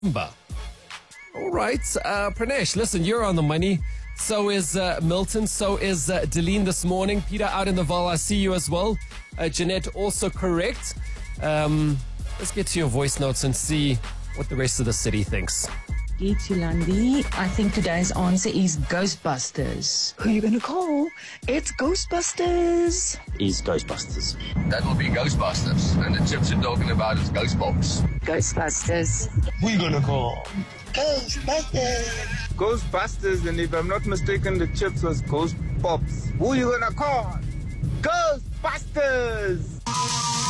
All right. Pranesh, listen, you're on the money. So is Milton. So is Deline this morning. Peter out in the Val, I see you as well. Jeanette also correct. Let's get to your voice notes and see what the rest of the city thinks. It's Yolandi. I think today's answer is Ghostbusters. Who are you going to call? It's Ghostbusters. Is Ghostbusters. That will be Ghostbusters. And the chips you're talking about is Ghostbox. Ghostbusters. Who are you going to call? Ghostbusters, and if I'm not mistaken, the chips was Ghost Pops. Who you gonna call? Ghostbusters!